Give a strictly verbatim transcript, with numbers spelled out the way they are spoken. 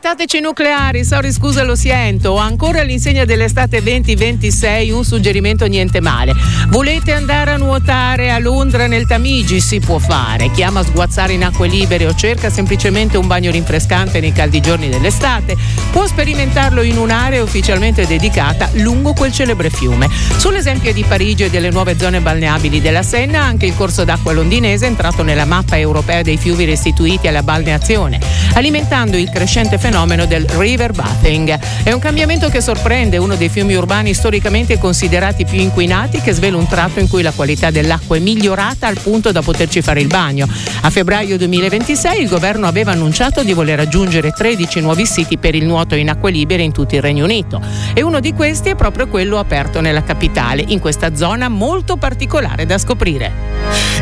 tattici nucleari, sorry scusa lo siento, ho ancora all'insegna dell'estate venti ventisei un suggerimento niente male. Volete andare a nuotare a Londra nel Tamigi? Si può fare, chi ama sguazzare in acque libere o cerca semplicemente un bagno rinfrescante nei caldi giorni dell'estate può sperimentarlo in un'area ufficialmente dedicata lungo quel celebre fiume. Sull'esempio di Parigi e delle nuove zone balneabili della Senna, anche il corso d'acqua londinese è entrato nella mappa europea dei fiumi restituiti alla balneazione, alimentando il crescente fenomeno del river bathing. È un cambiamento che sorprende, uno dei fiumi urbani storicamente considerati più inquinati, che svela un tratto in cui la qualità dell'acqua è migliorata al punto da poterci fare il bagno. A febbraio duemilaventisei il governo aveva annunciato di voler aggiungere tredici nuovi siti per il nuoto in acque libere in tutto il Regno Unito, e uno di questi è proprio quello aperto nella capitale, in questa zona molto particolare da scoprire.